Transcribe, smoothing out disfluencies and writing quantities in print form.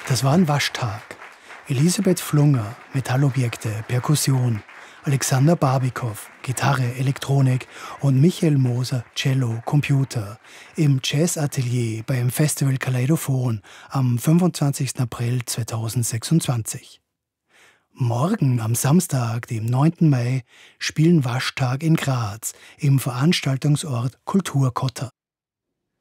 Das war ein Waschtag. Elisabeth Flunger, Metallobjekte, Perkussion, Alexander Barbikow, Gitarre, Elektronik und Michael Moser, Cello, Computer im Jazzatelier beim Festival Kaleidophon am 25. April 2026. Morgen, am Samstag, dem 9. Mai, spielen Waschtag in Graz im Veranstaltungsort Kulturkotter.